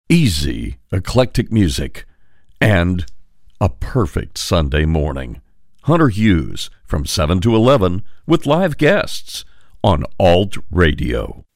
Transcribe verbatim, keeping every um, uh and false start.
easy, eclectic music, and a perfect Sunday morning. Hunter Hughes from seven to eleven with live guests on Alt Radio.